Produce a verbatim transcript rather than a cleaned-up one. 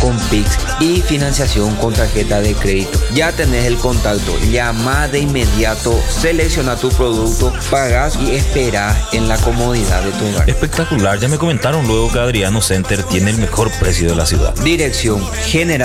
con Pix y financiación con tarjeta de crédito. Ya tenés el contacto, llama de inmediato, selecciona tu producto, pagas y esperás en la comodidad de tu hogar. Espectacular, ya me comentaron luego que Adriano Center tiene el mejor precio de la ciudad. Dirección General